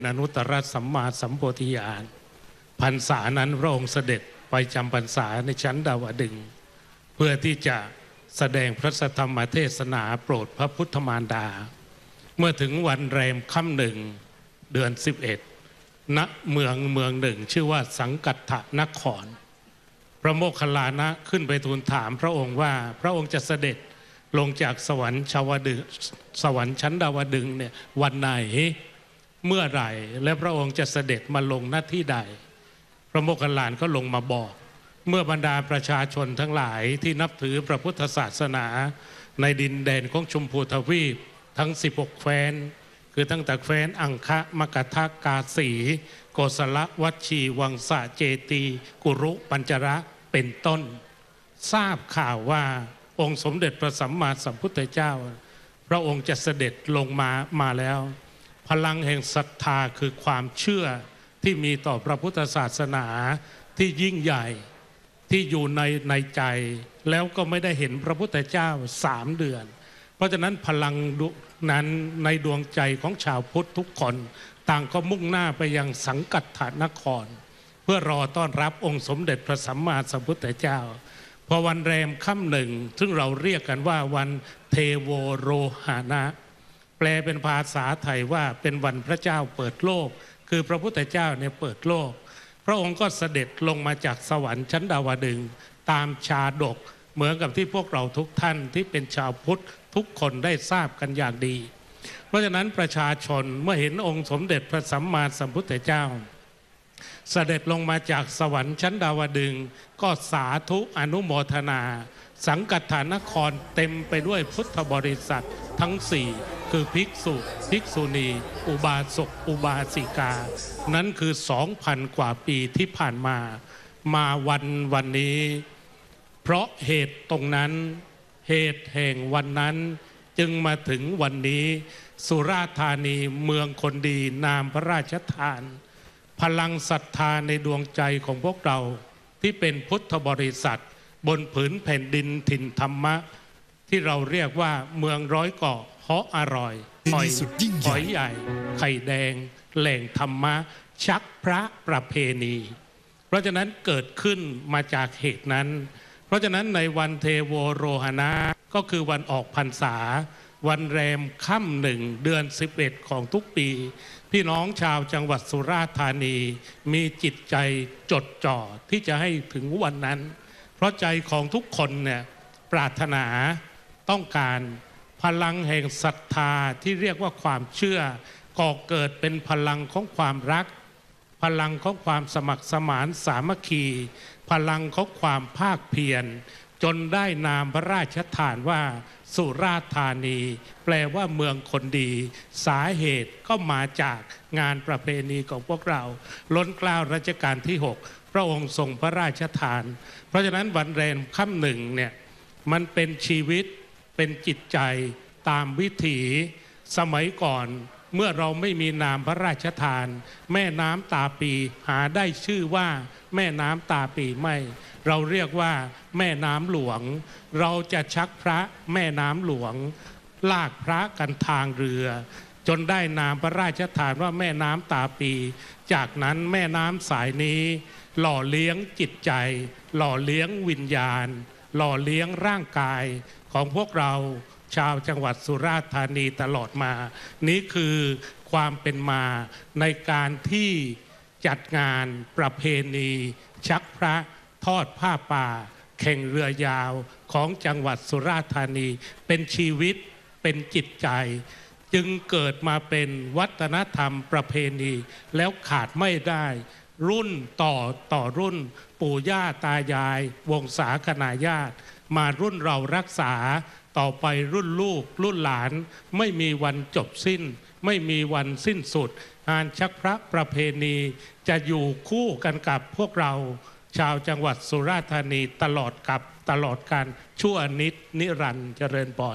อนุตตรสัมมาสัมโพธิญาณพรรษานั้นพระองค์เสด็จไปจำพรรษาในชั้นดาวดึงส์เพื่อที่จะแสดงพระธรรมเทศนาโปรดพระพุทธมารดาเมื่อถึงวันแรมค่ำหนึ่งเดือน11ณเมืองหนึ่งชื่อว่าสังกัตถนครพระโมคคัลลานะขึ้นไปทูลถามพระองค์ว่าพระองค์จะเสด็จลงจากสวรรค์ชั้นดาวดึงส์เนี่ยวันไหนเมื่อไหร่และพระองค์จะเสด็จมาลงหน้าที่ใดพระโมคคัลลานก็ลงมาบอกเมื่อบรรดาประชาชนทั้งหลายที่นับถือพระพุทธศาสนาในดินแดนของชมพูทวีปทั้ง16แคว้นคือตั้งแต่แคว้นอังคะมกทกาสีโกศลวัชชีวังสะเจตีกุรุปัญจระเป็นต้นทราบข่าวว่าองค์สมเด็จพระสัมมาสัมพุทธเจ้าพระองค์จะเสด็จลงมาแล้วพลังแห่งศรัทธาคือความเชื่อที่มีต่อพระพุทธศาสนาที่ยิ่งใหญ่ที่อยู่ในใจแล้วก็ไม่ได้เห็นพระพุทธเจ้า3 เดือนเพราะฉะนั้นพลังนั้นในดวงใจของชาวพุทธทุกคนต่างก็มุ่งหน้าไปยังสังกัตถนครเพื่อรอต้อนรับองค์สมเด็จพระสัมมาสัมพุทธเจ้าพอวันแรมค่ำหนึ่งซึ่งเราเรียกกันว่าวันเทโวโรหานะแปลเป็นภาษาไทยว่าเป็นวันพระเจ้าเปิดโลกคือพระพุทธเจ้าเนี่ยเปิดโลกพระองค์ก็เสด็จลงมาจากสวรรค์ชั้นดาวดึงส์ตามชาดกเหมือนกับที่พวกเราทุกท่านที่เป็นชาวพุทธทุกคนได้ทราบกันอย่างดีเพราะฉะนั้นประชาชนเมื่อเห็นองค์สมเด็จพระสัมมาสัมพุทธเจ้าเสด็จลงมาจากสวรรค์ชั้นดาวดึงส์ก็สาธุอนุโมทนาสังกัตถนครเต็มไปด้วยพุทธบริษัททั้ง4คือภิกษุภิกษุณีอุบาสกอุบาสิกานั้นคือ 2,000 กว่าปีที่ผ่านมาวันนี้เพราะเหตุตรงนั้นเหตุแห่งวันนั้นจึงมาถึงวันนี้สุราษฎร์ธานีเมืองคนดีนามพระราชทานพลังศรัทธาในดวงใจของพวกเราที่เป็นพุทธบริษัทบนผืนแผ่นดินถิ่นธรรมะที่เราเรียกว่าเมืองร้อยเกาะเหาะอร่อยหอยใหญ่ไข่แดงแหล่งธรรมะชักพระประเพณีเพราะฉะนั้นเกิดขึ้นมาจากเหตุนั้นเพราะฉะนั้นในวันเทโวโรหณะก็คือวันออกพรรษาวันแรมค่ำหนึ่งเดือน11ของทุกปีพี่น้องชาวจังหวัดสุราษฎร์ธานีมีจิตใจจดจ่อที่จะให้ถึงวันนั้นเพราะใจของทุกคนเนี่ยปรารถนาต้องการพลังแห่งศรัทธาที่เรียกว่าความเชื่อก่อเกิดเป็นพลังของความรักพลังของความสมัครสมานสามัคคีพลังของความภาคเพียรจนได้นามพระราชทานว่าสุราษฎร์ธานีแปลว่าเมืองคนดีสาเหตุก็มาจากงานประเพณีของพวกเราล้นเกล้ารัชกาลที่6พระองค์ทรงพระราชทานเพราะฉะนั้นวันแรมค่ำหนึ่งเนี่ยมันเป็นชีวิตเป็นจิตใจตามวิถีสมัยก่อนเมื่อเราไม่มีนามพระราชทานแม่น้ำตาปีหาได้ชื่อว่าแม่น้ำตาปีไม่เราเรียกว่าแม่น้ำหลวงเราจะชักพระแม่น้ำหลวงลากพระกันทางเรือจนได้นามพระราชทานว่าแม่น้ำตาปีจากนั้นแม่น้ำสายนี้หล่อเลี้ยงจิตใจหล่อเลี้ยงวิญญาณหล่อเลี้ยงร่างกายของพวกเราชาวจังหวัดสุราษฎร์ธานีตลอดมานี้คือความเป็นมาในการที่จัดงานประเพณีชักพระทอดผ้าป่าแข่งเรือยาวของจังหวัดสุราษฎร์ธานีเป็นชีวิตเป็นจิตใจจึงเกิดมาเป็นวัฒนธรรมประเพณีแล้วขาดไม่ได้รุ่นต่อรุ่นปู่ย่าตายายวงศาคณาญาติมารุ่นเรารักษาต่อไปรุ่นลูกรุ่นหลานไม่มีวันจบสิ้นไม่มีวันสิ้นสุดงานชักพระประเพณีจะอยู่คู่กันกับพวกเราชาวจังหวัดสุราษฎร์ธานีตลอดการชั่วนิดนิรันดร์เจริญพร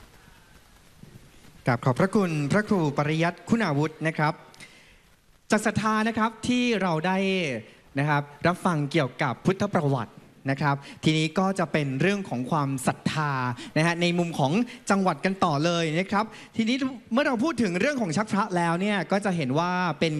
กราบขอบพระคุณพระครูปริยัติคุณาวุฒินะครับจากศรัทธานะครับที่เราได้นะครับรับฟังเกี่ยวกับพุทธประวัตินะครับทีนี้ก็จะเป็นเรื่องของความศรัทธานะฮะในมุมของจังหวัดกันต่อเลยนะครับทีนี้เมื่อเราพูดถึงเรื่องของชักพระแล้วเนี่ยก็จะเห็นว่าเป็น